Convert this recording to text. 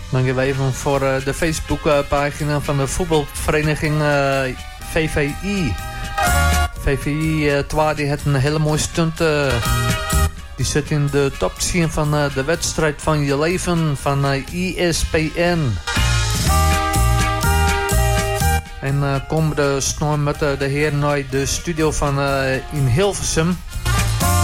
Dank je even voor de Facebookpagina van de voetbalvereniging VVI. VVI 2 die heeft een hele mooie stunt. Die zit in de top 10 van de wedstrijd van je leven van ESPN. En komen de snor met de heren naar de studio van in Hilversum.